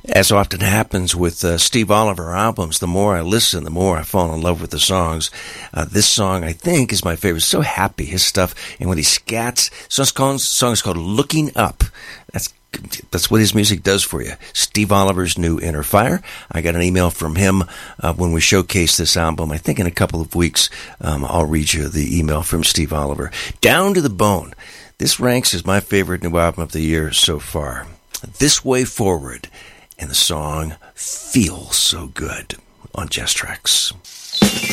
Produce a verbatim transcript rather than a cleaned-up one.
As often happens with uh, Steve Oliver albums, the more I listen, the more I fall in love with the songs. Uh, this song, I think, is my favorite. So happy, his stuff. And when he scats, song's called, song's called Looking Up. That's That's what his music does for you. Steve Oliver's new Inner Fire. I got an email from him uh, when we showcased this album. I think in a couple of weeks, um, I'll read you the email from Steve Oliver. Down to the Bone. This ranks as my favorite new album of the year so far. This Way Forward. And the song Feels So Good on Jazz Trax.